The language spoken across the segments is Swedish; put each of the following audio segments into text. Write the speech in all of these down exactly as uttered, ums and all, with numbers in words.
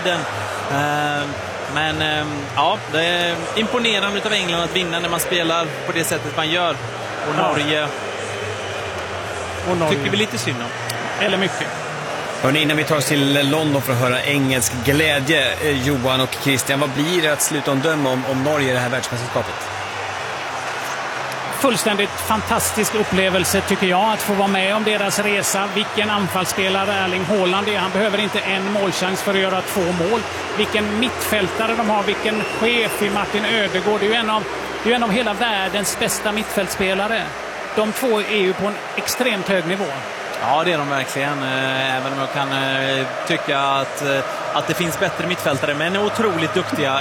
världen. Men ja, det är imponerande av England att vinna när man spelar på det sättet man gör. Och Norge, och Norge. tycker vi lite synd om. Eller mycket. Hörrni, innan vi tar oss till London för att höra engelsk glädje, Johan och Christian, vad blir det att sluta omdöma om, om Norge i det här världsmästerskapet? Fullständigt fantastisk upplevelse tycker jag att få vara med om deras resa. Vilken anfallsspelare Erling Haaland är. Han behöver inte en målchans för att göra två mål. Vilken mittfältare de har. Vilken chef i Martin Ödegård. Det är ju en av, det är en av hela världens bästa mittfältspelare. De två är ju på en extremt hög nivå. Ja, det är de verkligen. Även om jag kan tycka att, att det finns bättre mittfältare, men otroligt duktiga.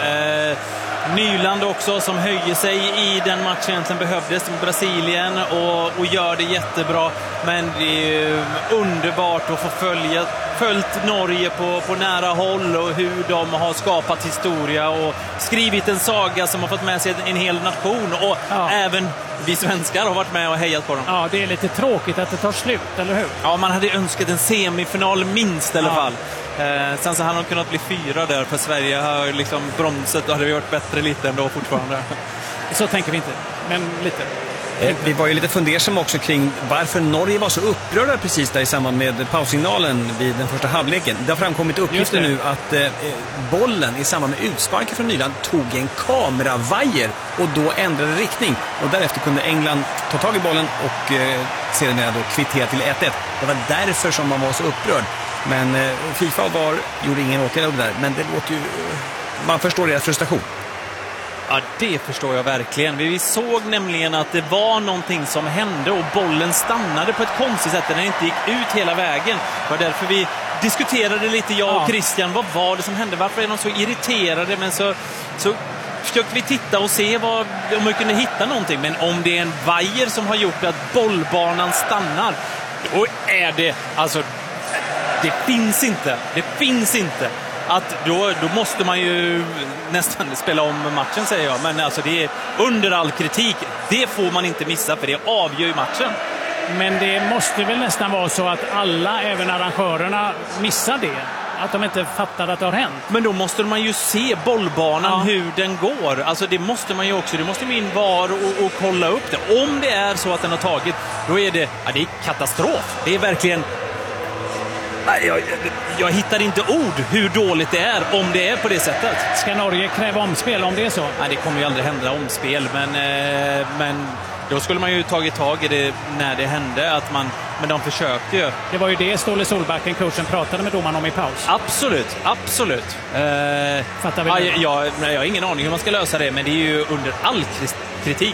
Nyland också, som höjer sig i den matchen egentligen behövdes med Brasilien och, och gör det jättebra. Men det är underbart att få följa följt Norge på, på nära håll och hur de har skapat historia och skrivit en saga som har fått med sig en hel nation. Och ja. Även vi svenskar har varit med och hejat på dem. Ja, det är lite tråkigt att det tar slut, eller hur? Ja, man hade önskat en semifinal minst i alla ja. fall. Eh, sen så hade de kunnat bli fyra där, för Sverige har liksom bromsat och hade vi varit bättre lite ändå fortfarande. Så tänker vi inte, men lite. Eh, vi var ju lite fundersamma också kring varför Norge var så upprörda precis där i samband med paussignalen vid den första halvleken. Det har framkommit uppgifter nu att eh, bollen i samband med utsparken från Nyland tog en kameravajer och då ändrade riktning. Och därefter kunde England ta tag i bollen och eh, sedan då kvittera till ett ett. Det var därför som man var så upprörd. Men eh, FIFA var, gjorde ingen åtgärd av det där. Men det låter ju... Man förstår deras frustration. Ja, det förstår jag verkligen. Vi såg nämligen att det var någonting som hände och bollen stannade på ett konstigt sätt när den inte gick ut hela vägen. Det var därför vi diskuterade lite, jag och Christian, vad var det som hände? Varför är de så irriterade? Men så, så försökte vi titta och se vad, om vi kunde hitta någonting. Men om det är en vajer som har gjort att bollbanan stannar, då är det, alltså, det finns inte. Det finns inte. Att då, då måste man ju nästan spela om matchen, säger jag. Men alltså det är under all kritik. Det får man inte missa, för det avgör ju matchen. Men det måste väl nästan vara så att alla, även arrangörerna, missar det. Att de inte fattar att det har hänt. Men då måste man ju se bollbanan, ja. Hur den går. Alltså det måste man ju också. Det måste man in var och, och kolla upp det. Om det är så att den har tagit, då är det, ja, det är katastrof. Det är verkligen... Jag, jag hittar inte ord hur dåligt det är om det är på det sättet. Ska Norge kräva omspel om det är så? Nej, det kommer ju aldrig hända omspel, men, eh, men då skulle man ju tagit tag i det när det hände. Att man, men de försökte ju. Det var ju det Ståle Solbacken, coachen, pratade med domaren om i paus. Absolut, absolut. Eh, Fattar vi ja, det? jag, jag, jag har ingen aning hur man ska lösa det, men det är ju under all kritik.